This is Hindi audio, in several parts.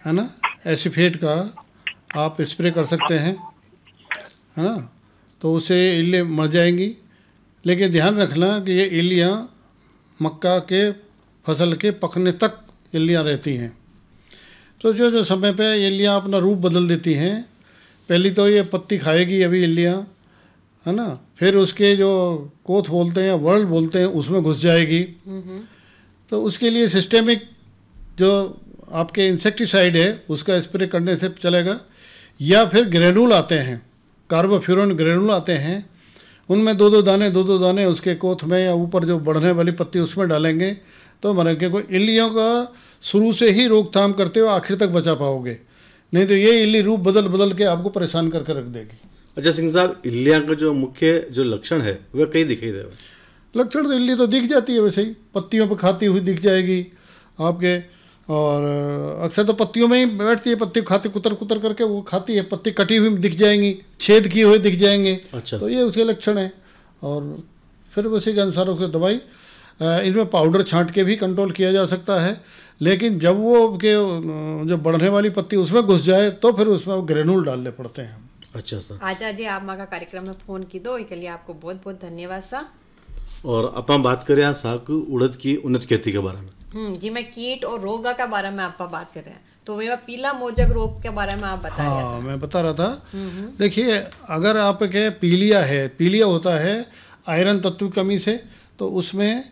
है ना, एसिफेट का आप स्प्रे कर सकते हैं, है ना, तो उससे इल्ली मर जाएंगी। लेकिन ध्यान रखना कि ये इल्लियाँ मक्का के फसल के पकने तक इल्लियाँ रहती हैं। तो जो जो समय पे इल्लियाँ अपना रूप बदल देती हैं, पहली तो ये पत्ती खाएगी अभी इल्लियाँ, है ना, फिर उसके जो कोथ बोलते हैं, वर्ल बोलते हैं, उसमें घुस जाएगी। तो उसके लिए सिस्टेमिक जो आपके इंसेक्टिसाइड है उसका स्प्रे करने से चलेगा, या फिर ग्रेनुल आते हैं, कार्बोफ्यूरॉन ग्रेनुल आते हैं, उनमें दो दो दाने उसके कोथ में या ऊपर जो बढ़ने वाली पत्ती उसमें डालेंगे तो मरेंगे। कोई इल्लियों का शुरू से ही रोकथाम करते हुए आखिर तक बचा पाओगे, नहीं तो ये इल्ली रूप बदल बदल के आपको परेशान करके रख देगी। अच्छा सिंह साहब, इल्लियाँ का जो मुख्य जो लक्षण है वह कहीं दिखाई देगा? लक्षण तो इल्ली तो दिख जाती है वैसे ही, पत्तियों पर खाती हुई दिख जाएगी आपके, और अक्सर तो पत्तियों में ही बैठती है, पत्ती खाती कुतर कुतर करके वो खाती है, पत्ती कटी हुई दिख जाएंगी, छेद किए हुए दिख जाएंगे। अच्छा। तो ये उसके लक्षण हैं, और फिर उसी के अनुसार उसकी दवाई इनमें पाउडर छांट के भी कंट्रोल किया जा सकता है। लेकिन जब वो के जो बढ़ने वाली पत्ती उसमें घुस जाए तो फिर उसमें ग्रेनुल डालने पड़ते हैं। अच्छा सर, आजा जी आप माँ का कार्यक्रम में फोन की दो के लिए आपको बहुत बहुत धन्यवाद सा। और अब हम बात करें यहाँ साग उड़द की उन्नत खेती के बारे में। जी मैं कीट और रोग के बारे में आप बात कर रहे हैं, तो वह पीला मोजक रोग के बारे में आप बता रहे हैं। हाँ, मैं बता रहा था। देखिए, अगर आपके पीलिया है, पीलिया होता है आयरन तत्व की कमी से, तो उसमें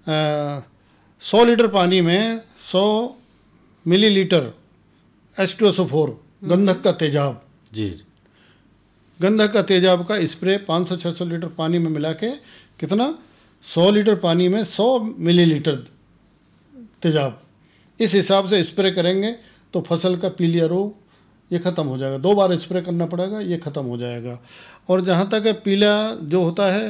100 लीटर पानी में 100 मिलीलीटर H2SO4 गंधक का तेजाब, जी, गंधक का तेजाब का स्प्रे 500-600 लीटर पानी में मिला के, कितना, 100 लीटर पानी में 100 मिलीलीटर तेजाब, इस हिसाब से स्प्रे करेंगे तो फसल का पीलिया रोग ये ख़त्म हो जाएगा। 2 बार स्प्रे करना पड़ेगा, ये ख़त्म हो जाएगा। और जहाँ तक पीला जो होता है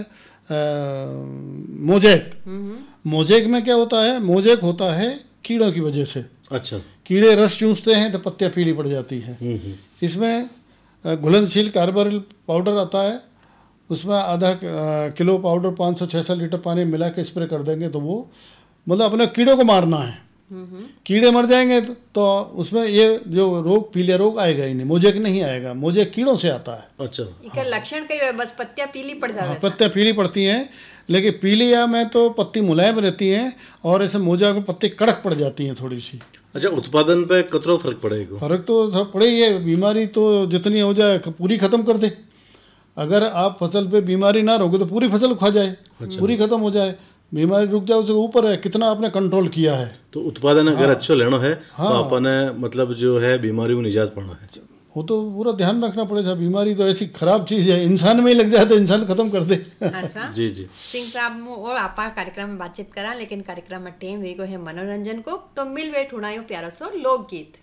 मोजेक, मोजेक में क्या होता है, मोजेक होता है कीड़ों की वजह से। अच्छा। कीड़े रस चूसते हैं तो पत्तियाँ पीली पड़ जाती हैं। इसमें घुलनशील कार्बोरिल पाउडर आता है, उसमें आधा किलो पाउडर 500-600 लीटर पानी मिला के स्प्रे कर देंगे तो वो मतलब अपने कीड़ों को मारना है। कीड़े मर जाएंगे तो उसमें ये जो रोग पीले रोग आएगा ही नहीं, मोजेक नहीं आएगा, मोजेक कीड़ों से आता है। अच्छा। इसका लक्षण कई बस पत्तियां पीली पड़ जाती हैं। पत्तियां पीली पड़ती हैं, लेकिन पीलिया में तो पत्ती मुलायम रहती हैं और ऐसे मोजा को पत्ती कड़क पड़ जाती हैं थोड़ी सी। अच्छा, उत्पादन पे कितना फर्क पड़ेगा? फर्क तो पड़े ही है, बीमारी तो जितनी हो जाए पूरी खत्म कर दे। अगर आप फसल पे बीमारी ना रोके तो पूरी फसल खा जाए। अच्छा। पूरी खत्म हो जाए, बीमारी रुक जाए, उसके ऊपर है कितना आपने कंट्रोल किया है। तो उत्पादन अगर अच्छा लेना है तो अपने मतलब जो है बीमारी को निजात पाना है, वो तो पूरा ध्यान रखना पड़ेगा। बीमारी तो ऐसी खराब चीज़ है, इंसान में ही लग जाए तो इंसान खत्म कर दे। जी जी। सिंह साहब और आप कार्यक्रम में बातचीत करा, लेकिन कार्यक्रम में टेम वे है मनोरंजन को, तो मिल वे ठुणायो प्यारा सो लोकगीत।